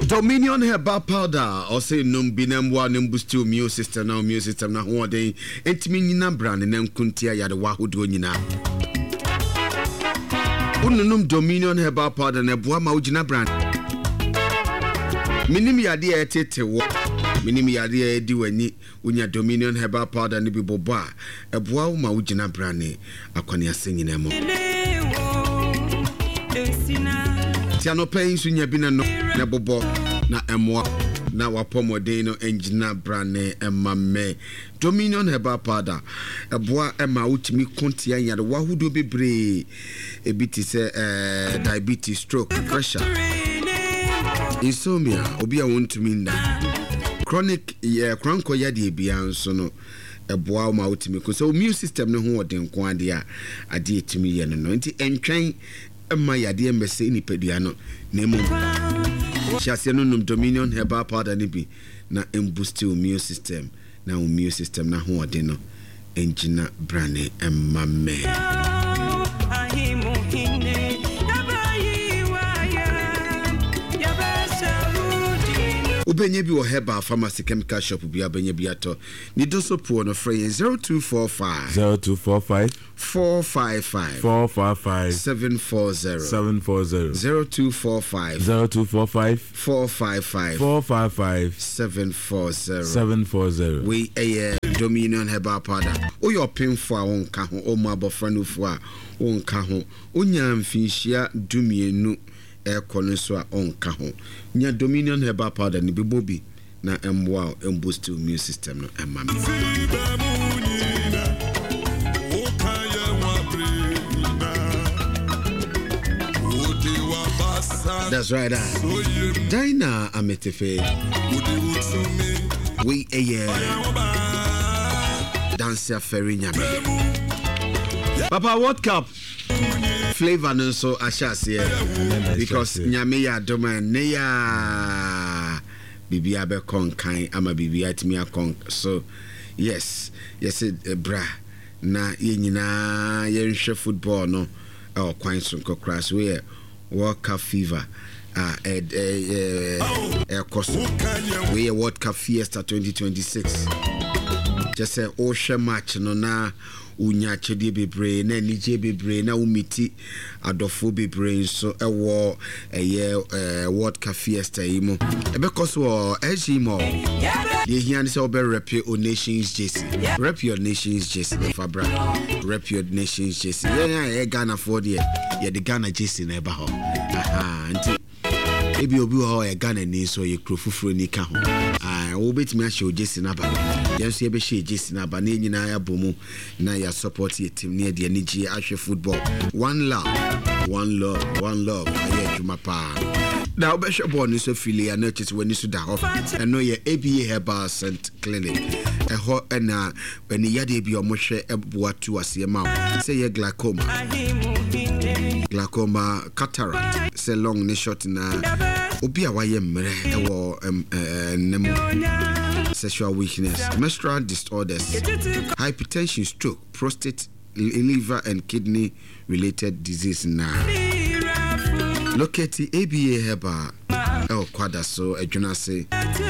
Dominion herbal powder or say num binamwa num boost your immune system now immune system na ho dey entimi nyina brand na nkuntia ya de wahodo nyina ununum Dominion herbal powder na boa ma ugina brand minim yade e tete wo minim yade e di wani unya Dominion herbal powder ni bibobo a eboa ma ugina brand akwani asengina mo Tiano pay sunya bina no na bobo na emwa na wapomode no engina brane emame Dominion herbal powder eboa ema utimi kontia yade wahudo bebre ebiti se diabetes, stroke, pressure, insomnia obi a wontumi nda chronic cranko yade bia nso no eboa ma utimi ko so immune system no ho oden ko ade a ade etimi ye no nti entwen Emma yade mbese ni pedua no nemu Chase no num Dominion herbal powder ni bi na boost immune system na immune system na ho ode no engina brane emmame Ubenye bi wo herbal pharmacy chemical shop bi abenye bi ato ni doso pro no free 0245 455 740 0245 455 740 we Dominion herbal powder o your painful a wonka ho o ma bofranu fu a wonka ho onya mfinhia dumienu ekono so a onka ho nya Dominion herbal powder ni bibobi na emwa boost immune system no emame That's right. Dina Ametefe. We Dancer Ferry Nyame. Papa, what cup? Flavor no so ashas here because Nyame ya doma neya bibia be kon kan ama bibia timi akon so yes bra na ye nyina ye nhwe football no o kwan so kokras we World Cup fever we World Cup Fiesta 2026 just say o match no na unya chede bebre na nije bebre na umiti adofo bebre so ewo World Cup Fiesta imo because wo mo ye hian say obe rep your nations jersey rep your nations jersey fabra rep your nations jersey yeah Ghana for there ye the Ghana jersey na eba ho anti ebi obi ho Ghana ni so ye krofufuro ni ka ho wo betimi a show jersey na ba yenso ye be show jersey na ba na nyina ya bomu na ya support your team near the energy ahwe football one love aye juma pa now be show ball ni so fili na chese wani so da off eno ye ABA Herbal Cent Clinic ho na when yade bi omohwe eboa tu ase ma say ye glaucoma cataract say long ni short na obi a waye mre ewo nemu sexual weakness, menstrual disorders, hypertension, stroke, prostate, liver and kidney related disease now. Locate the ABA Herbal Quada so a say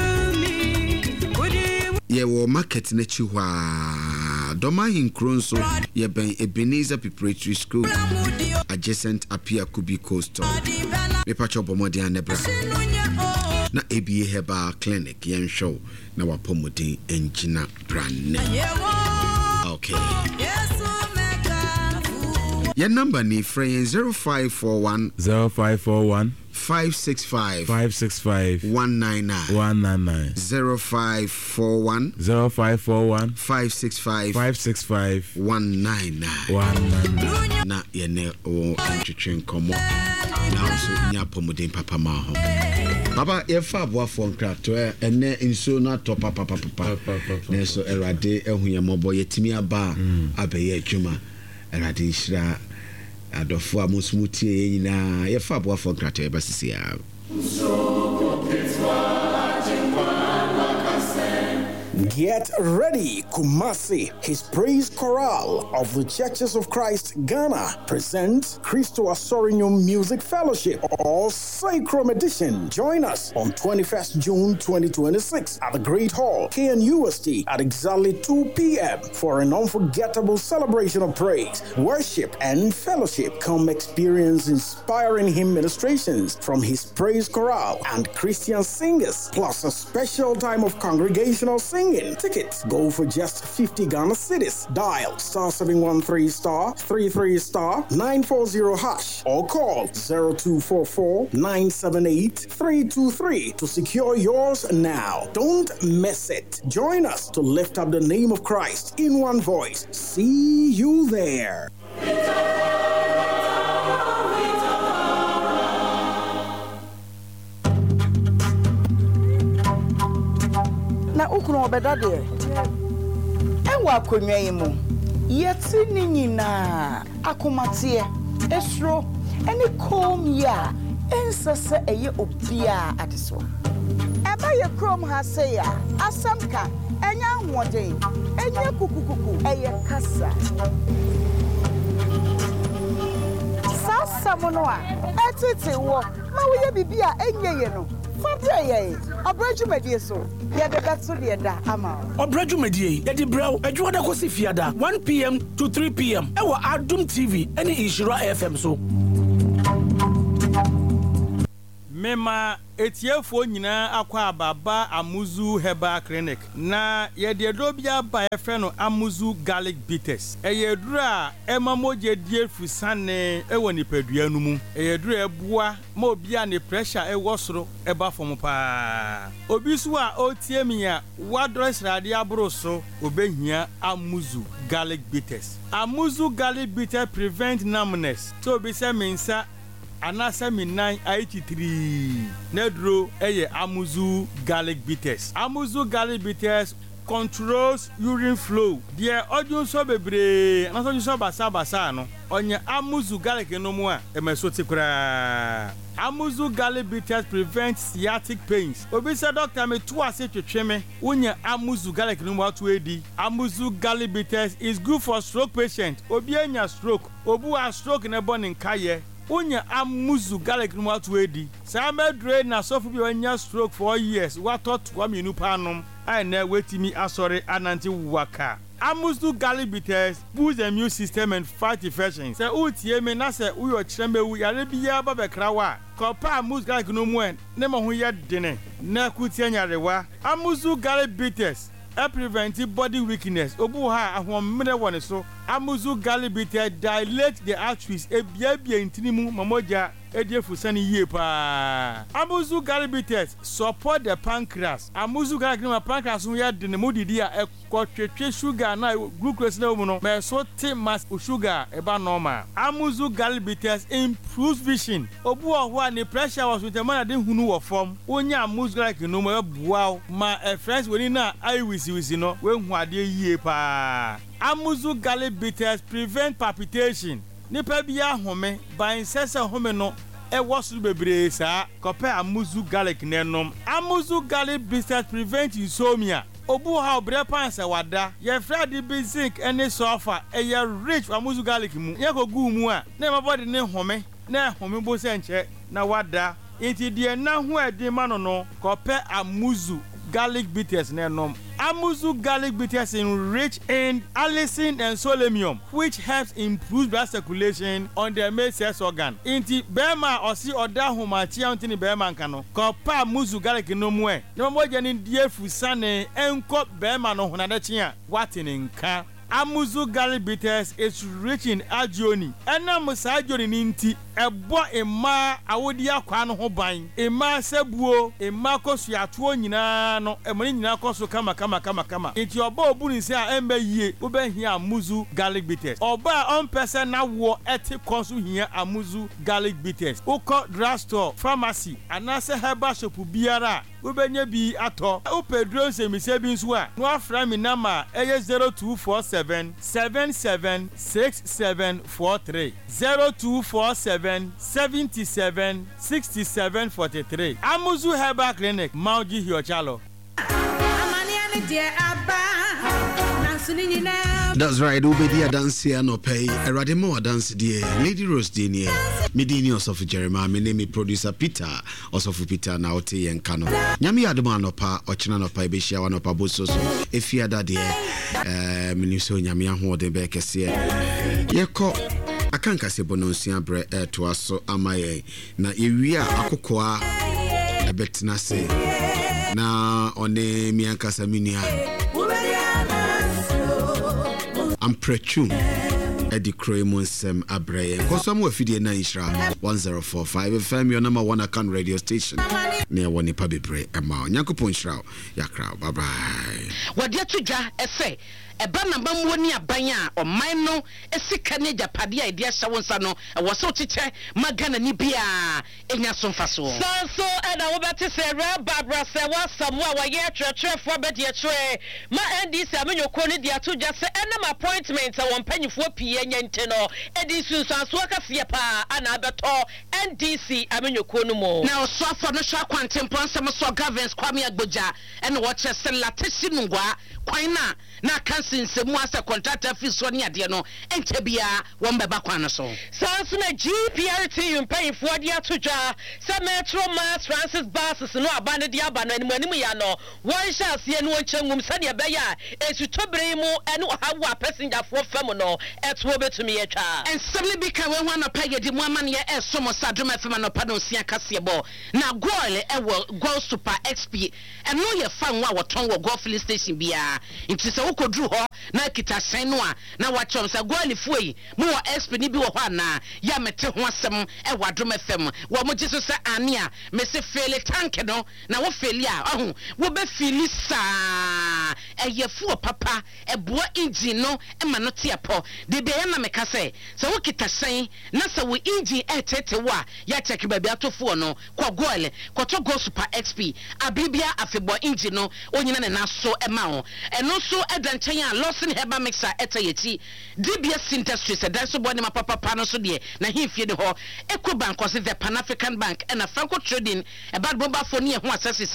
ye wo market nechi hwa doma hin kronso ye ben Ebenezer Preparatory School adjacent Apia Kubi Coastal me pacho bomodi anebra na ABA Herbal Clinic yen show na wapomodi engina brand name. Okay. Your number ni frame 0541 565 199 0541 565 199 na yene o ntwetwe komo na so nya pomodin papa ma ho baba ye fa boafo nkrato ene inso na to papa na so erade ehunye mobo yetimi aba abaye adwuma erade nhira adofo amusumutie ye nyina ye fa boafo nkrato e basisi ya Get ready, Kumasi. His praise chorale of the Churches of Christ Ghana presents Christo Asorinium Music Fellowship or Sacrum Edition. Join us on 21st June 2026 at the Great Hall, KNUST at exactly 2 p.m. for an unforgettable celebration of praise, worship, and fellowship. Come experience inspiring hymn ministrations from his praise chorale and Christian singers, plus a special time of congregational singing. Tickets go for just 50 Ghana cedis. Dial *713*33*940# or call 0244-978-323 to secure yours now. Don't miss it. Join us to lift up the name of Christ in one voice. See you there. Na ukunu obeda de enwa akonwa yi mu yeti ni nyina akomate esro eni kom ya ensese eye obia adeso eba ye krom ha se ya asamka enya ahoden enya kukukuku eye kasa sasa mono a etete wo ma wo ye bibia enye ye no fabre ye obrajumedie so ye de betso de da ama obrajumedie ye de brew adwo da kosi fiada 1 p.m. to 3 p.m. ewo Adum TV ene Ishira FM so Mema etiefo nyina akwa ababa Amuzu Herbal Clinic na ye de dobia ba efre no Amuzu Garlic Bitters eyedura emamoje die fusane ewo nipadua nu mu eyedura ebua ma obia ne pressure ewo soro eba fom pa obisu a otiemia wadres rade abroso obehia Amuzu Garlic Bitters. Amuzu Garlic Bitters prevent numbness so be se mensa anasa minan 83 nedro eye Amuzu Garlic Bitters. Amuzu Garlic Bitters controls urine flow. Die odun so bebre anaso so basa no onye Amuzu Garlic no mu a emesoti kura. Amuzu Garlic Bitters prevents sciatic pains. Obi say doctor me to ase twetwe me unya Amuzu Garlic no mu atu edi. Amuzu Garlic Bitters is good for stroke patient. Obi anya stroke, obu a stroke na born nkaye. Unya Amuzu Garlic no atu edi. Sa medre na sofu bi anya stroke for years. What thought wa menu panom. I na wetimi asore ananti waka. Amuzu Garlic Bitters boost the immune system and fight infections. Se utie me na se uyo chembe wu yare biya ba bekrawa. Kopa Amuzu Garlic no mu en ne mo ho ye dene. Na kutie nyarewa. Amuzu Garlic Bitters prevent body weakness. Obu ha ahomre woni so. Amuzu Garlic Bitters dilate the arteries ebia intinimu mamoja ediefusani yie pa. Amuzu Garlic Bitters support the pancreas. Amuzu Garlic no pancreas no ya de ne modidi a ekotwetwe sugar na glucose na mu no me so te mass sugar eba normal. Amuzu Garlic Bitters improves vision. Obu ho a ne pressure was with the man de hunu wo form. Onya Amuzu Garlic no mo bua ma friends woni na eye wisi no we hu ade yie pa. Amuzu Garlic Bitters prevent palpitation. Nipa bia home ban sese home no ewosu bebre sa kope Amuzu Garlic nenom. Amuzu Garlic Bitters prevent insomnia. Obu ha obre panse wada ye frade bi zinc ene sulfur eye rich Amuzu Garlic mu ye ko gu mu a na my body ne home na home bo se nche na wada inti die na ho edi ma no kope Amuzu Garlic Bitters nenom. Amuzu Garlic Bitters is rich in allicin and selenium, which helps improve blood circulation on the male sex organ. Inti bema osi oda humachi antini bema nkano. Kopa Amuzu Garlic no mwe. No mo jeni die fusane enko bema no hunadechi a watini nka. Amuzu Garlic Bitters is rich in agioni. Ena musa agioni ninti ebo ema awodi akwa no ho ban. Ema sebuo, ema kosu atuo nyina no, emoni nyina kosu kama. Iti oba obu ni se a embe yie, ube hia Amuzu Garlic Bitters. Oba on person na wo eti konsu hia Amuzu Garlic Bitters. Uko drugstore, pharmacy, anase herbal shop biara. Ubenye bi ato. Upedron se mise bi nso a. No afra mi nama eye 0247 776743. 0247 77 6743. Amuzu Herbal Clinic, Mauji Hiochalo. That's right, Ubedia dance here no pay. Erademo dance dear. Lady Rose Dinier. Medini also for Jeremiah. My name is producer Peter. Also for Peter Nauti and Kano. Nyami Adamano pa or Chinano pa Bishia one of Pabuso. If you are that dear, Miniso Nyamia Ho de Beckesia. Yeko. Akanka se bononsia bre to aso amaye. Na iwia akokoa ebetina se. Na one mianka saminia. I'm prechum Eddie Cremonsem Abreye. Kosamu Fidi na Ishra 1045 FM, your number one account radio station near Wani Pabibre Emma. Nyankopon Shroud, Yakra. Bye bye. What dear to ja essay? A banner bamwoni abanya or mino a sick canada padia dear Shawonsano, a was so teacher Magana Nibia in Yason Faso. So and I will better say Barbara Sewa somewhere yet for better tray. My Andy Samuel Corny dear to just say and appointments I want penny for Pienteno, Eddie Susan Swaka Fiapa, and Abator, and DC Avenue Konumo. Now swap for the shock quantum some so governs Kwame Agboja and watch a Latishinungwa, Quina, na kansin se mu asa contractor fi so ne ade no entebia wo mbeba kwan so sans na GPRT pay for dia todwa se Metro Mass Francis buses no abane dia abano animu ya no won sha se no nchangum se de beya esutobere mu ene hawa passenger for fam no etwo betumi etwa and simply because we want to pay the mu amane ye esomo sadom fam no pado sia kase bo na goal e wo goal super XP and no ye fan wa woton wo go filling station bia nti se ukodru ho na kita sen no a na wachom sa gwalifuyi mu wo SP ni bi wo ho na ya mete ho asem e wadom FM wo mo jiso sa ania me se fele tank no na wo fele a ho wo be fili sa e yefu papa e boa engine no e ma no tiapo de be na me ka se wo kita sen na se wo engine e tete wa ya check ba bi atofo no kwa gwale kwato go super XP abibia afebo engine no onyina ne na so e ma ho eno so edanchen a Lawson Heba mixer etayeti DBS Industries e danso boni ma papa no so de na himfie de ho Eco Bank was the Pan African Bank and a Franco Trading e bad bomba for near ho accesses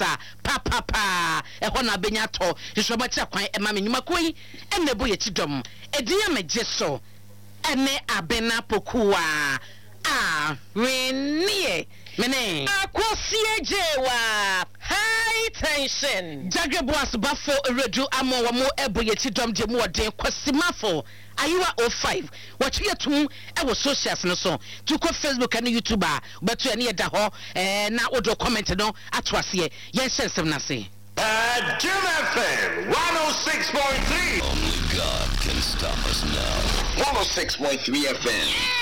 pa e ho na benya to so ba cha kwan e ma menuma koi e na boye tidom e dia mejeso ene abena pokua Renie Mene Akosie Jewa High tension Jagabwas Bafo Redu Amo Wamo Eboye Tidom Jemu de Kwasimafo Ayiwa 05 what you to I was socials no so to ko Facebook and YouTube but to any da ho na odo comment no atwase yen sensem na say Jim FM 106.3 Only God can stop us now 106.3 FM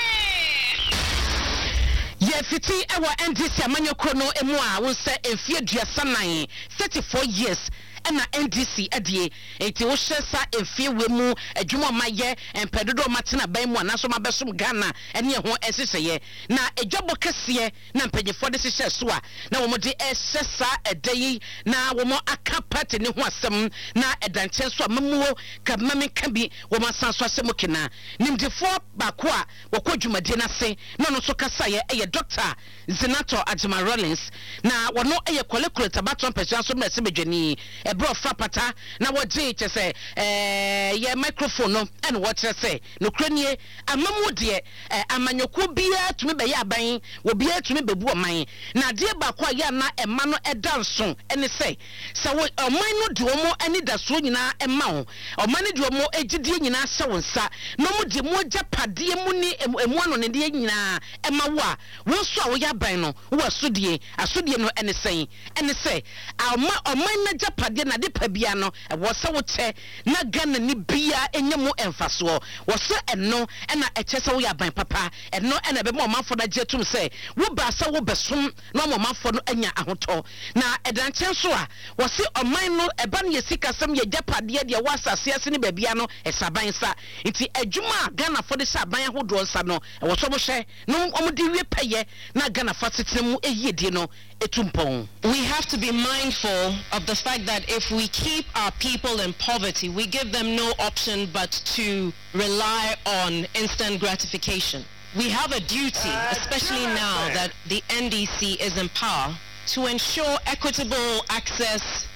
Yefiti ewa NDC amanyo krono emu a won se enfie duasa nan 34 years na NDC adie enti wo hyesa enfie wemu adwuma maye empedodo matena ban mu anaso mabesom Ghana ene ho eseseye na edwabo kese na mpanyefo de hyehyɛ so a na wo de esesa edayi na wo mo aka party ne ho asem na edanche so amamuo ka mame ka bi wo masanso asem kena nimdefo baako a wo kodwumade na se na no so kasa ye Dr. Zinato Ajima Rollins na wono eye kolekule tabaton pesa so mese bedwani bro frapata na woje che se ye microphone no and what say no kranie amamu de amanyoko bia tumi be ya ban wo bia tumi bebu oman na de ba kwa ya na ema no edanso ene se wo oman no de omo ani da so nyina ema ho oman de omo egidie nyina hye wonsa no mu de mo japade mu ni emu ano ne de nyina ema wo a wo so a wo ya ban no wo asodie no ene se oman na japade na de pa bia no wo se wo che na Ghana ni bia enyemo emfaso wo se eno na eche se wo ya ban papa eno na be mo manfo da jetum se wo ba se wo besom na mo manfo no anya ahoto na edanche so a wo se oman no eba na yesika sam ye japade de wo asase ase ne ba bia no esaban sa nti adwuma Ghana fo de saban ahodo nsa no wo so mo hye no omo de wie peye na Ghana fa setemu eyedie no etumpon. We have to be mindful of the fact that if we keep our people in poverty, we give them no option but to rely on instant gratification. We have a duty, especially now that the NDC is in power, to ensure equitable access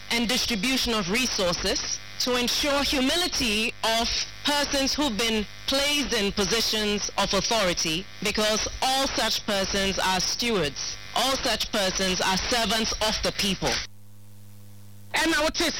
and distribution of resources, to ensure humility of persons who've been placed in positions of authority, because all such persons are stewards. All such persons are servants of the people. And I would say,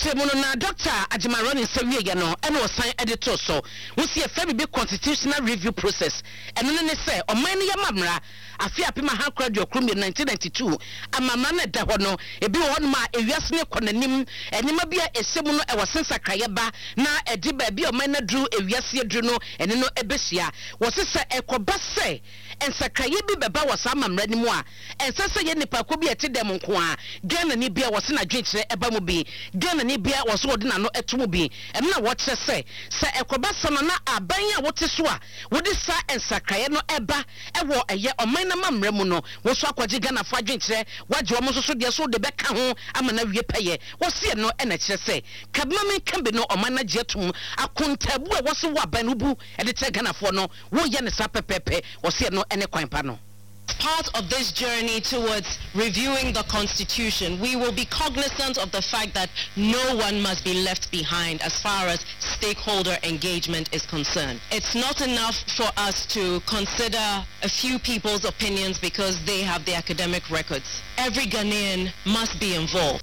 Dr. Ajimaroni Saviano, and was signed editor. So we see a very big constitutional review process. And then they say, O many Mamra, I fear Pima Hankra, your Crum in 1992, and Mamana Dahono, a bill on my Eviasne Conanim, and Nimabia, a Semono, I was since a Kayaba, now a Diba, a man drew Eviasia Druno, and no Ebesia, was this a Kobase, and Sakayibi Baba was Amam Redimoa, and Sasa Yenipa could be a Tidemon, Ghana Nibia was in a drink. Bamubi, Ghana Nibia was ordinary no etumubi, and now what to say, Sir Ekobasana Abaya, what is wa, what is Sa and Sakayano Eba, Ewo a year or minor mam remuno, was Wakajigana Fajinche, what you almost so dear so the back home, I'm an avia paye, was here no NHS, Kabmami can be no or mana jetum, a contabu was a wabanubu, and the Tegana for no, wo Yanisa Pepe, was here no any coin. Part of this journey towards reviewing the Constitution, we will be cognizant of the fact that no one must be left behind as far as stakeholder engagement is concerned. It's not enough for us to consider a few people's opinions because they have the academic records. Every Ghanaian must be involved.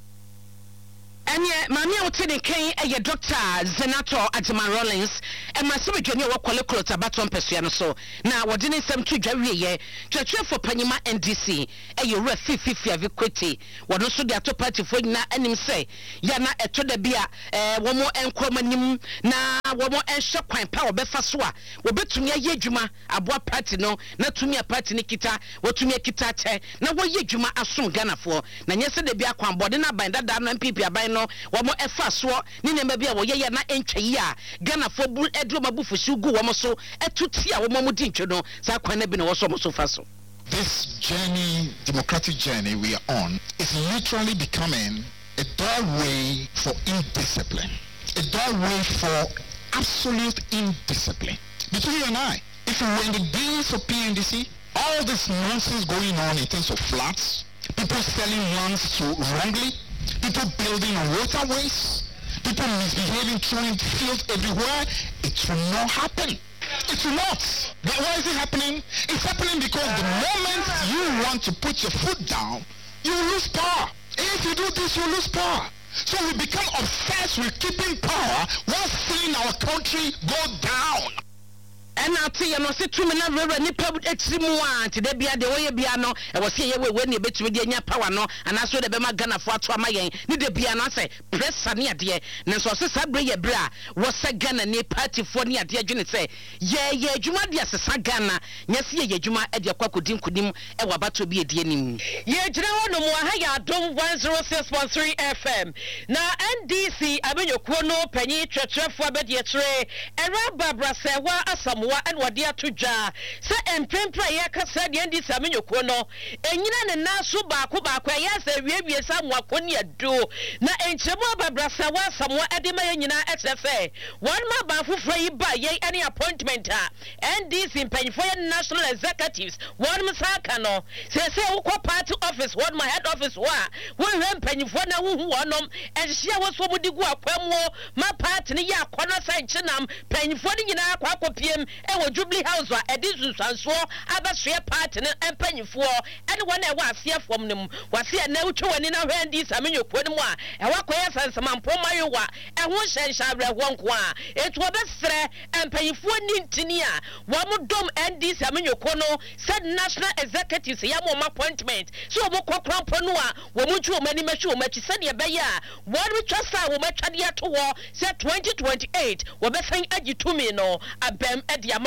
And yet, Mammy, I would say, a Dr. Zenator Ajima Rollins, and my stomach, you know, what call about 1 percent or so. Now, what didn't some 2 Jerry, to train for Panama NDC, and you were 50 of equity. What also the other party for na and him say, Yana a to the beer, one more and Cromanim, na one more and shock and power befaswa, will bet to me a yejuma, a boa party no, not to me a party Nikita, what to me a kita, now what yejuma assume Ghana for, na yesterday be a quambodina by that damn people by no. One more effort, Nina maybe a way na enchia, Ghana for bull edroma bufu go almost a tutia or momodincho, Saquanabin was almost so fast. This journey, democratic journey we are on, is literally becoming a doorway for indiscipline, a doorway for absolute indiscipline. Between you and I, if we were in the days of PNDC, all this nonsense going on in terms of flats, people selling lands to wrongly, people building on waterways, people misbehaving, throwing fields everywhere, it will not happen. It will not. But why is it happening? It's happening because the moment you want to put your foot down, you lose power. If you do this, you lose power. So we become obsessed with keeping power while seeing our country go down. And I'll tell you, no, say 2 minutes, any public extreme today be the way piano, and was here when you bet with the power no, and I saw the Bema Ghana for Twamayan, need the piano say, press Sania dear, Nanso Sabre Bra, was a Ghana near party for near dear Jenny say, yeah, Juma dear Sagana, yes, ye Juma at your Kwakudim Kudim, and what about to be a deanim. Yeah, General no more higher, Dom 106.3 FM. Now, NDC, I mean your Quono, Penny, Church, Wabet Yetre, and Rabba Sewa, Asam. And what dear to jar, say and Pempa Yaka said Yendi Samuel Kono, and Yan and Nasuba Kuba, yes, a baby somewhat Konya do. Na and Chama Brasawa, somewhat Edimayana SFA. One more bafu free by ye any appointment, and this in Penfoy national executives, one Masakano, say, party office, what my head office were, when Penfona who won and she was what would you go up, my party, ya, Kona Sanchinam, Penfoni in our Quaco PM. And what Jubilee House were a distance and so other share partner and penny for anyone I was here from them was here no two and in our handies. I mean, you put more and what quest and some Pomayowa and one shall have 1 qua. It was best and pay for Nintinia. One more dome and this I mean, you kono said national executives Yamoma appointment. So what Cramponua, Womuchu, many mature, Machisania Baya. One we trust our Machadia to war said 2028. We're best saying to me no a bem.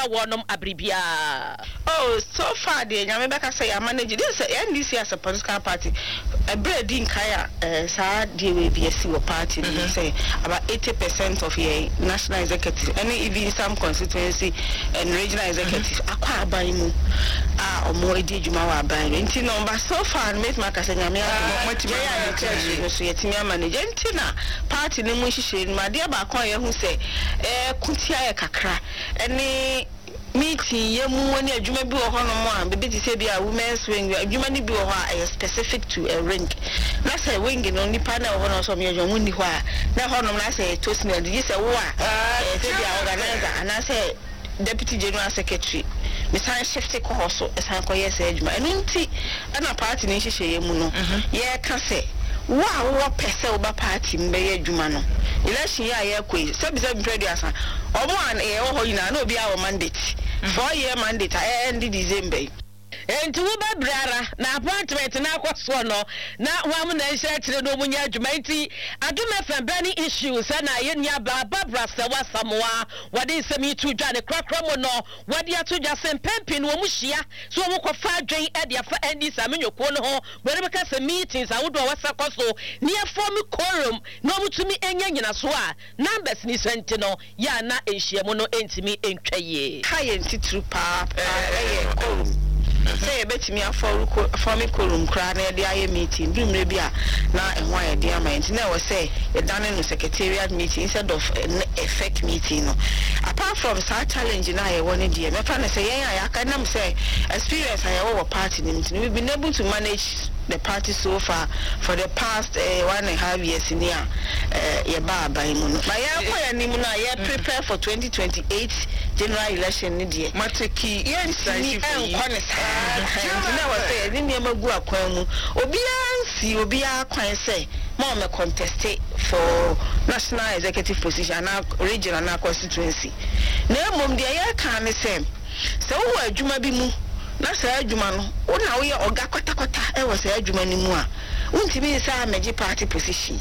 Oh, so far, dear, I remember say I manage this NDC as a political party. A bread in Kaya, sad DWBSC party, say about 80% of your national executive, and even some constituency and regional executives, acquire by mu, or more did you by number so far, made my Casanamia, Managena, party Nimushi, my dear Bakoya, who say, Kutia Kakra, any meeting yemu when adwuma bi wo ho no mo a be ti say bi a women's wing adwuma ni bi wo ho a specific to a ring na say wing no nipa na wo no so me adwuma ni ho a na ho no na say toast na di say wo a say bi a organizer and say deputy general secretary me san shift ko ho so san ko yes adwuma enu nti na party ni hihye yemu no ye ka say wa pese oba party mbe ye adwuma no election ya ye koi sabi predia san omo an e ho yina na obi a mandate 4-year mandate end December. Enti wo ba brara na appointment na akwaso no na wa mu na nhye kire no mu nya adwuma nti adwuma fa bani issues na ye nya ba brasa wa samoa wade nsemi tu dwa ne krakra mo no wade ato dwa sem pempin wo mu hia so wo kofa adwen e de afa ndi samenyoko no ho bere be ka se meetings awodo wa sakoso ne form quorum no mutumi enya nyina so a numbers ni senti no ya na ehia mo no entimi entwaye kaye nti true pa quorum say betimi for me quorum kra na de aye meeting dumre bia na ehwa ye de amount na we say e dane no secretariat meeting instead of effect meeting no apart from that challenge na ye woni de me fa na say yen ayaka na me say experience aye wo party ni meeting we've been able to manage the party so far for the past 1.5 years in here ye ba ban mu no ma ye ko ya ni mu na ye prepare for 2028 general election ni de mateki ye nsi na wa say ni ne magu akwan mu obi a kwan say mo me contest for national executive position na regional na constituency na mom de ye kan me say so wo adwuma bi mu na say adwuma no wo na wo ye oga kwata e wo say adwuma ni mu a untimi say meji party position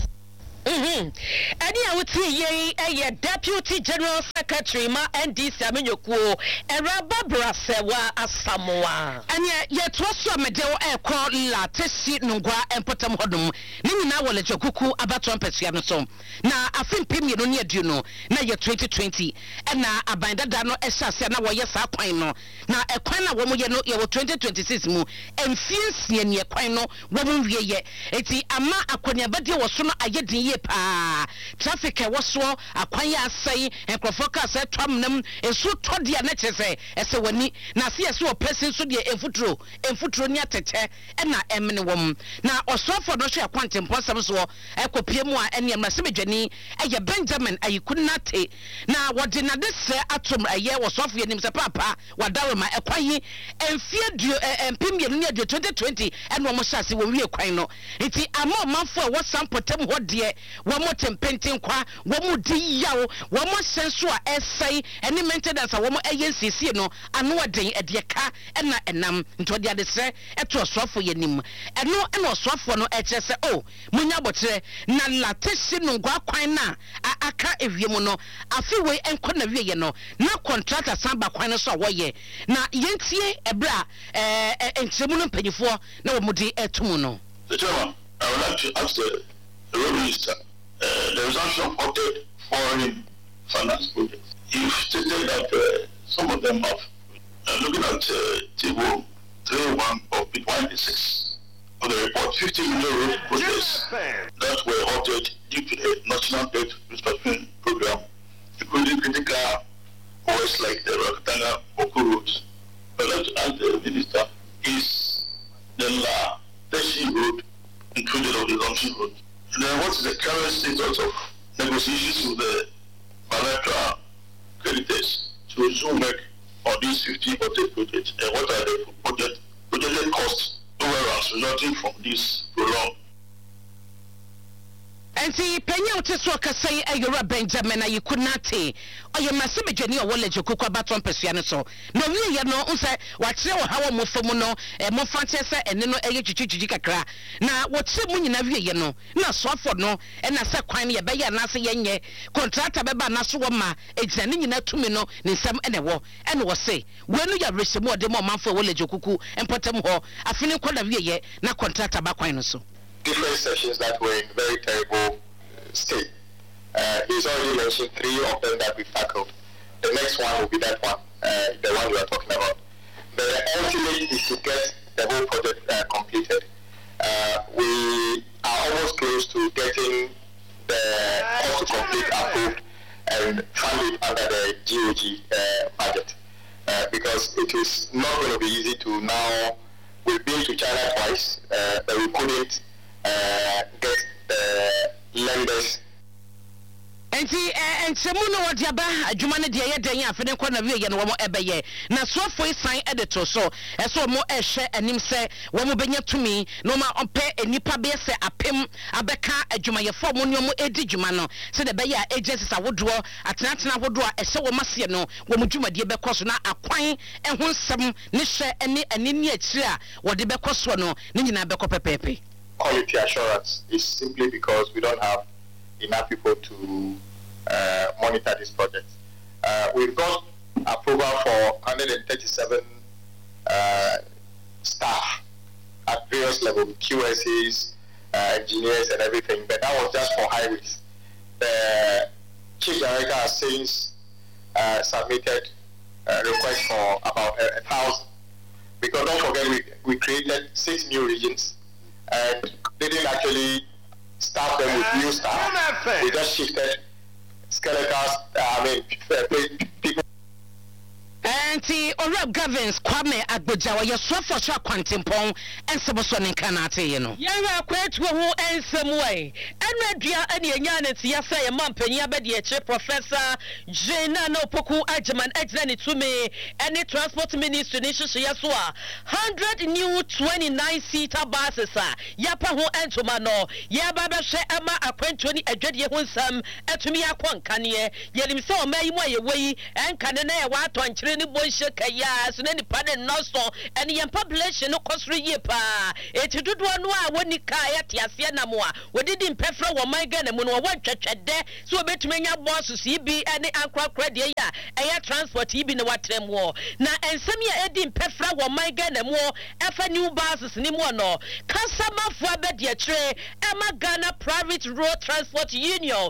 Eni awuti ye Deputy General Secretary ma NDC amenyokuo Eraba Brasewa Asamoa anya ye troso amedewo ekro la tesi nungwa empotam hodum ni nyina wole jokuku abato ampesia no so na afimpim ye no ne adu no na ye 2020 na abandada no ehase na wo ye sa kwan no na ekwan na wo mo ye no ye 2026 mu emfiensie ne ekwan no wo mo wie ye eti ama akonia bade wo so no ayedin pa traffic e woso akwan ya asai enkrofo ka se twamnam esu todia na chese ese wani na se ese o person so de enfutro ni atete na emne wom na osofo no hwe akwantempo so ekopie mu a ene amase bedwani eye Benjamin ayikunate na wode na de se atom eye osofo yenim se papa wadawe ma ekwan emfie duo empimienu ne 2020 ene wo mo hyase wo wie kwan no enti ama manfo a wo sampotem ho de womo tempentin kwa womo di yawo womo senso a esai eni maintenance a womo eyensisie no ano oden edieka na enam ntodi adesre eto osofo yenim eno ena osofo no ekyese o munya botre na latesi no gwa kwan na aka ewiemu no afiwe enko na wieye no na contractor samba kwan no so woye na yentie ebra enkyemu no mpanyifo na womo di etumu no. The chairman, I would like to ask the road minister the resumption of quoted foreign finance projects. You've stated that some of them have, looking at table 301 of page 186 of the report, 50 million road projects that were halted due to the National Debt Restructuring Program, including critical OS like the Rakatanga Oku roads. I'd like to ask the minister, is the La Teshi road included on the resumption road? And then what is the current status of negotiations with the bilateral creditors to resume work on these 50 projects? And what are the projected costs overruns resulting from this prolonged? Enti penya uteso kasai ayura Benjamin ayikunate oye masebejani o wole jokuko abaton pesua ne so no wie ye no unse wakyere wo hawo mofomu no mo fante se ene no eye chichichi kakra na wotre mu nyina wie ye no na soafo no na se kwan ye be ye na se yenye contractor be ba na so wo ma ejane nyina tumi no ne nsam ene wo ene wo se wenu ya resemu ode mo manfo wole jokuku empotem ho afini kwada wie ye na contractor ba kwan no so. Different sections that were in very terrible state. He's already mentioned 3 of them that we've tackled. The next one will be that one, the one we are talking about. The ultimate is to get the whole project completed. We are almost close to getting the cost to complete approved and funded under the GOG budget. because it is not going to be easy to now. We've been to China twice, but we couldn't get lenders. And Samuno Wadiaba, Jumana Dia Daya, Fenekona Via, and Wamo Ebeye. Now, so for his sign editor, so as so more a share and him say, Wamobenya to me, no more on pay a nipa bese a pim, a beka, a Jumaya Formunio, Edi Jumano, said the Bayer agencies I would draw, at Natina would draw a so Masiano, Wamujuma de Becosuna, a quine, and one some Nisha and Ninia Chia, what the Becoswano, Nina Beco Pepe. Quality assurance is simply because we don't have enough people to monitor this project. We've got approval for 137 staff at various levels, QSs, engineers and everything, but that was just for highways. The Chief Director has since submitted a request for about 1,000, because don't forget we created 6 new regions and didn't actually start them with new staff. We just shifted skeletons, people. Auntie Orab Governs Kwame Agbojawa, your sofa shop quantimpong and Saboson in Kanate, you know. Yanga quit who and some way. And Redia and Yanity, Yasa, a mump and Yabadia, Professor Jena no Poku Ajaman, Exani to me, and the Transport Minister Nisha Yasua. 100 new 29-seater buses, Yapaho and Tomano, Yababa She Ama Aquentoni, a Jedia Hunsam, and to me a quan Kanye, Yelim so may way, and Kanane, what on Trini Boysha Kayas, and any pattern nosto, and the population no cost pa. It did one when you kayat Yasiana Moa, we didn't prefer what my gun and one church at there, so bet me your boss to see be any uncle credit, air transport, even what them war. Now, and some year Eddie Pefra, what my gun and more, F new buses, Nimono, Kasama Fabedia Tray, Emma Ghana Private Road Transport Union,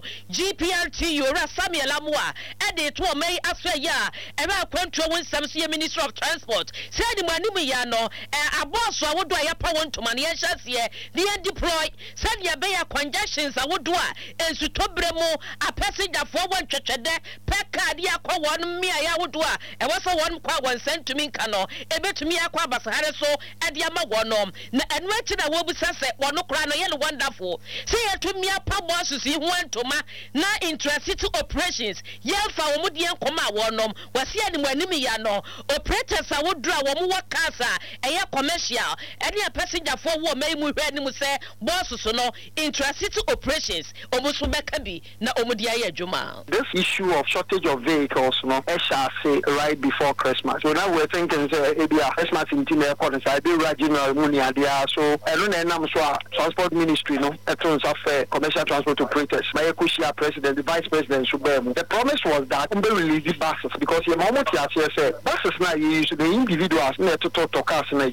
GPRT, Yura Samuel Amua, and it will may after ya, Emma Quentin, some Minister of Transport, said the Manimiano, a boss, I would do a power to Maniashas here, the end deploy, said ya bay congestions, I would do, and to Tobremo, a passenger for one church a day, Peccadia, one me, I would do, and was a one qua sent to me, Cano, a bit to me, a quabas Harriso, and Yama one and wretched I will be said, one crown, yellow wonderful. Say to me, a pub was to see one to ma, na intra-city operations, yell for Mudian Coma one was here in Wanimiano, operators I would draw one more casa, a year commercial, any passenger for what may we say, bosses no intra-city operations, almost Mekabi, na Omudia Juma. This issue of shortage of vehicles, no, I shall say right before Christmas. So now we're thinking, Christmas in Tina Collins, I do General Munia there, so I don't know, Transport Ministry, no, in terms of commercial transport operators, my Kushia President, the Vice President, Subemu. The promise was that we release the buses because your moment here said buses now use the individuals near to cars in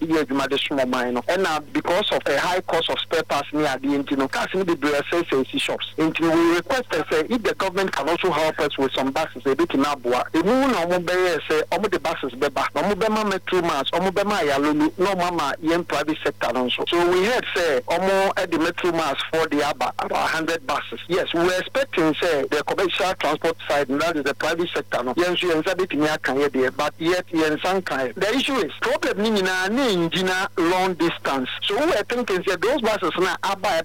a minor. And now because of a high cost of spare parts near the intino cars in the shops. Until we request and say if the government can also help us with some buses, a bit in Abua, the moon or say the buses beba, Omubema Metro Mass, Omubema Yalulu, no mama yen private sector also. So we had say Omo at the Metro Mass for the about 100 buses. Yes, we were expecting say the commercial transport side, and that is the private sector. No, yes, you but yet the issue is problem nina long distance. So we are thinking that those buses now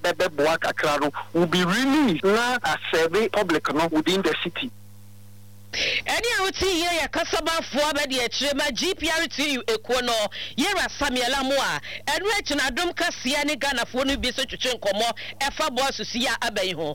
will be released now as survey public within the city. Any out here, Casaba for the Chema GPRT Equono, Yera Samuel Amoa, and Rich and Adam Cassiani Ghana for new business to Chencomo, Efa Boss to see Abeho.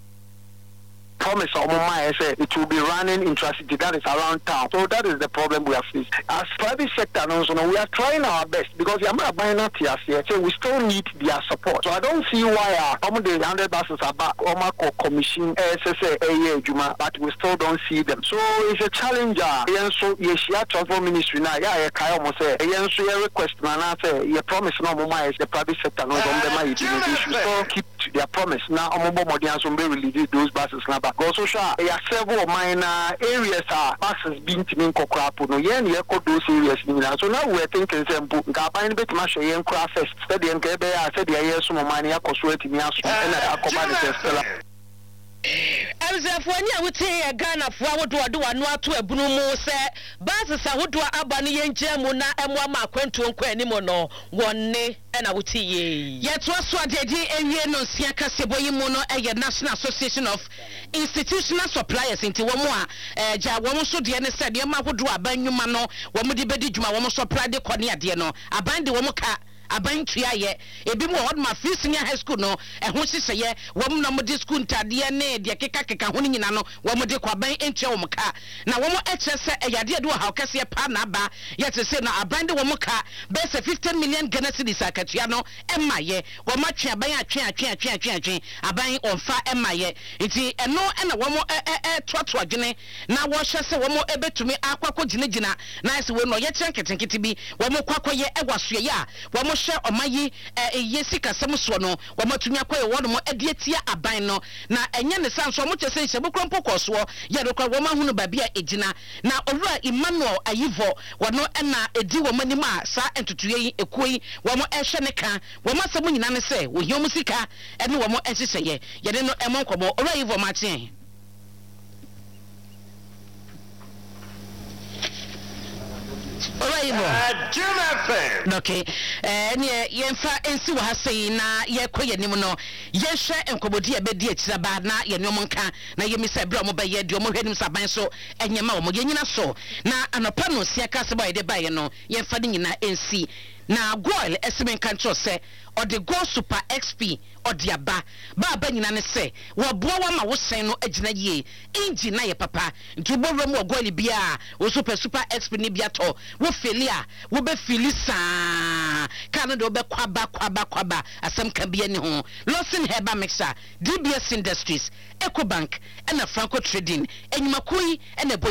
Promise I say it will be running intracity that is around town. So that is the problem we have faced. As private sector also, we are trying our best because the Yama buying out here, so we still need their support. So I don't see why the 100 buses are back commission SSA Juma, but we still don't see them. So it's a challenge. So yes, Transport Ministry now, almost say request say your promise no more is the private sector no they should still keep their promise. Now release those buses now. Also, there are several minor areas buses being to me Kokrapo. No, those areas. So now we're thinking simple. Gabain bit mash a craft study and Kebe, I said the years some money, I was waiting and I Emzefo ni awuti Ghana fo awodo wa no ato abunu mu se basis awodo aba no yenje mu na emwa ma kwantu nkwa animo no wonne na wuti ye yeto so adedi ewie no sia kasebo yi mu no eye National Association of Institutional Suppliers nti wo mu a ja wo mu so de ne se de ma awodo aba nwuma no wo mu de bedi djuma wo mu supply de kone ade no aban de wo mu ka aban tuaye ebi mo hod ma free senior high school no ehun siseye wo mo na mo di school ntade ne de keka ho nyina no wo mo de kwa ban entua wo mo ka na wo mo eche se eyade de wo ha okese pa na ba yete se na aban de wo mo ka be se 15 million Ghana cedis akatua no emaye wo ma twa ban atwe aban onfa emaye nti eno na wo mo toto adwene na wo hye se wo mo ebetumi akwakọ ginagina na se wo no ye kyenketenkete bi wo mo kwakoye egwasoye a wo mo hye omayi yesi kasem so no wo matumi akoye wo no mo adietia aban no na enye ne sanso mo kyese nhyɛ bokro mpokoso ye dokwa wo ma hunu ba bia egina na owura Emmanuel Ayivo wo no na edi wo manim a sa entutuye yi ekoi wo mo ehwe ne ka wo ma sɛm nyina ne sɛ wo hiom sika ene wo mo ehyehyɛ ye de no emo nkomo owura Ayivo ma kyen Okay. Ne yemfa ensi wa hasei na ye koye nim no ye hwe enkobodi abedi akiraba na ye no monka na ye misa bra mo ba ye de mo hwenim saban so enyema wo mo ye nyina so na anopa no sia ka se ba ye de ba ye no yemfa de nyina ensi na goil esimen kancho se or the go super XP or the ba nyina ne se wo boa wa ma wo sen no agina ye engine na ye papa nti bo wram wo goil bia wo super XP ni bia to wo felia wo be filisa kan do be kwaba asem kan bia ni ho Lawson Herbal Mixer DBS Industries Ecobank and Franco Trading enyumakoi and